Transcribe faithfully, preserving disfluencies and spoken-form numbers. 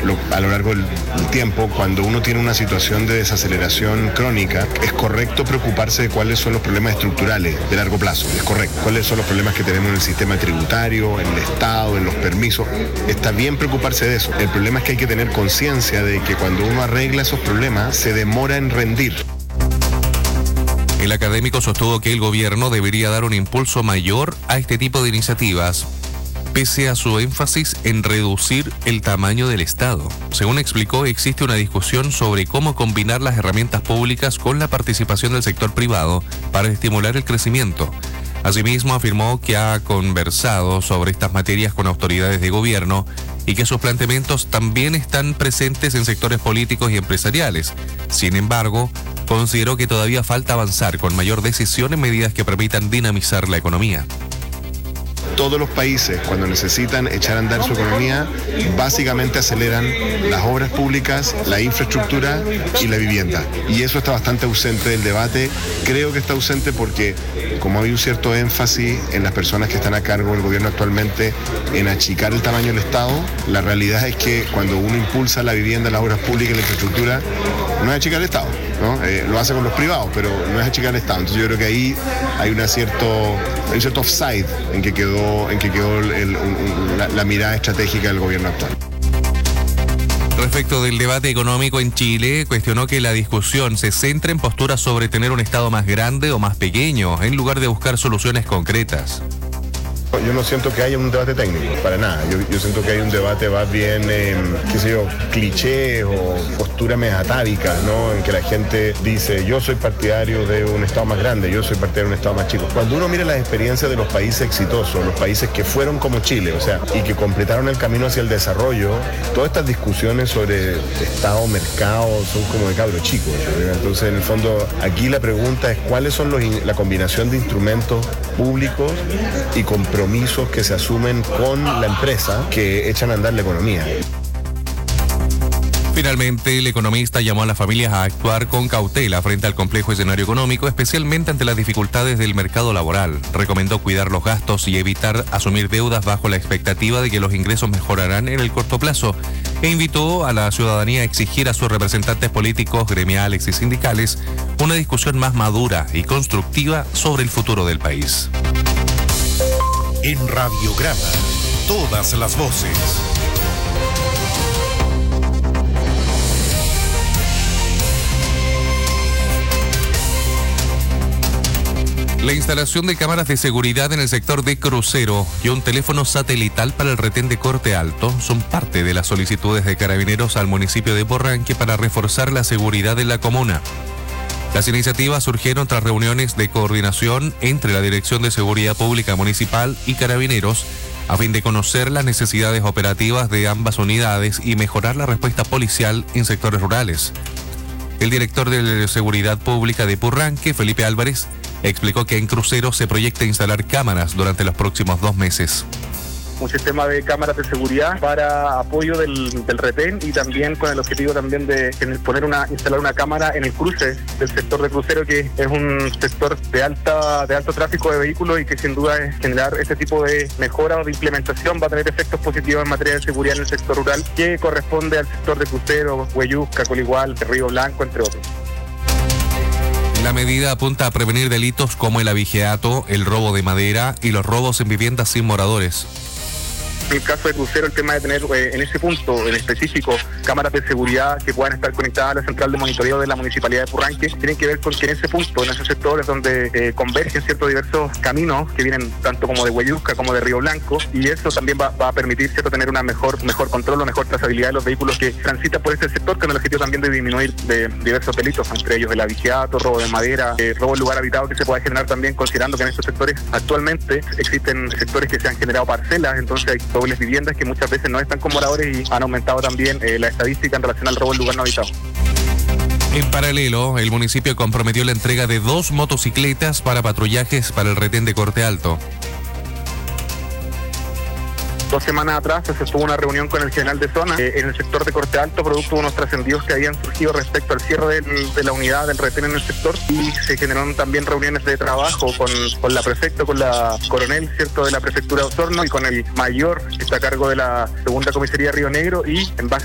lo, a lo largo del, del tiempo, cuando uno tiene una situación de desaceleración crónica, es correcto preocuparse de cuáles son los problemas estructurales de largo plazo, es correcto. Cuáles son los problemas que tenemos en el sistema tributario, en el Estado, en los permisos. Está bien preocuparse de eso. El problema es que hay que tener conciencia de que cuando uno arregla esos problemas, se demora en rendir. El académico sostuvo que el gobierno debería dar un impulso mayor a este tipo de iniciativas, pese a su énfasis en reducir el tamaño del Estado. Según explicó, existe una discusión sobre cómo combinar las herramientas públicas con la participación del sector privado para estimular el crecimiento. Asimismo, afirmó que ha conversado sobre estas materias con autoridades de gobierno y que sus planteamientos también están presentes en sectores políticos y empresariales. Sin embargo, consideró que todavía falta avanzar con mayor decisión en medidas que permitan dinamizar la economía. Todos los países, cuando necesitan echar a andar su economía, básicamente aceleran las obras públicas, la infraestructura y la vivienda. Y eso está bastante ausente del debate. Creo que está ausente porque, como hay un cierto énfasis en las personas que están a cargo del gobierno actualmente en achicar el tamaño del Estado, la realidad es que cuando uno impulsa la vivienda, las obras públicas y la infraestructura, no es achicar el Estado, ¿no? Eh, lo hace con los privados, pero no es achicar el Estado. Entonces yo creo que ahí hay una cierto, hay un cierto offside en que quedó en que quedó el, el, un, la, la mirada estratégica del gobierno actual. Respecto del debate económico en Chile, cuestionó que la discusión se centre en posturas sobre tener un Estado más grande o más pequeño, en lugar de buscar soluciones concretas. Yo no siento que haya un debate técnico, para nada. Yo, yo siento que hay un debate más bien, eh, qué sé yo, clichés o posturas medio atávicas, ¿no? En que la gente dice, yo soy partidario de un Estado más grande, yo soy partidario de un Estado más chico. Cuando uno mira las experiencias de los países exitosos, los países que fueron como Chile, o sea, y que completaron el camino hacia el desarrollo, todas estas discusiones sobre Estado, mercado, son como de cabro chico, ¿no? Entonces, en el fondo, aquí la pregunta es cuáles son los, la combinación de instrumentos públicos y compromisos que se asumen con la empresa que echan a andar la economía. Finalmente, el economista llamó a las familias a actuar con cautela frente al complejo escenario económico, especialmente ante las dificultades del mercado laboral. Recomendó cuidar los gastos y evitar asumir deudas bajo la expectativa de que los ingresos mejorarán en el corto plazo, e invitó a la ciudadanía a exigir a sus representantes políticos, gremiales y sindicales una discusión más madura y constructiva sobre el futuro del país. En Radiograma, todas las voces. La instalación de cámaras de seguridad en el sector de crucero y un teléfono satelital para el retén de Corte Alto son parte de las solicitudes de Carabineros al municipio de Porranque para reforzar la seguridad en la comuna. Las iniciativas surgieron tras reuniones de coordinación entre la Dirección de Seguridad Pública Municipal y Carabineros a fin de conocer las necesidades operativas de ambas unidades y mejorar la respuesta policial en sectores rurales. El director de Seguridad Pública de Porranque, Felipe Álvarez, explicó que en cruceros se proyecta instalar cámaras durante los próximos dos meses. Un sistema de cámaras de seguridad para apoyo del, del retén y también con el objetivo también de poner una, instalar una cámara en el cruce del sector de crucero, que es un sector de alta de alto tráfico de vehículos y que sin duda es generar este tipo de mejora o de implementación va a tener efectos positivos en materia de seguridad en el sector rural, que corresponde al sector de crucero, Hueyusca, Coligual, Río Blanco, entre otros. La medida apunta a prevenir delitos como el abigeato, el robo de madera y los robos en viviendas sin moradores. En el caso de crucero, el tema de tener eh, en ese punto en específico cámaras de seguridad que puedan estar conectadas a la central de monitoreo de la Municipalidad de Porranque, tienen que ver con que en ese punto, en esos sectores donde eh, convergen ciertos diversos caminos que vienen tanto como de Hueyusca como de Río Blanco, y eso también va, va a permitir, ¿cierto?, tener una mejor mejor control o mejor trazabilidad de los vehículos que transitan por este sector, con el objetivo también de disminuir de diversos delitos, entre ellos el abigeato, robo de madera, eh, robo en lugar habitado, que se puede generar también, considerando que en estos sectores actualmente existen sectores que se han generado parcelas, entonces hay dobles viviendas que muchas veces no están con moradores y han aumentado también eh, la estadística en relación al robo en lugar no habitado. En paralelo, el municipio comprometió la entrega de dos motocicletas para patrullajes para el retén de Corte Alto. Dos semanas atrás se tuvo una reunión con el general de zona eh, en el sector de Corte Alto, producto de unos trascendidos que habían surgido respecto al cierre del, de la unidad del retén en el sector, y se generaron también reuniones de trabajo con, con la prefecto, con la coronel, cierto, de la prefectura de Osorno y con el mayor que está a cargo de la segunda comisaría Río Negro, y en base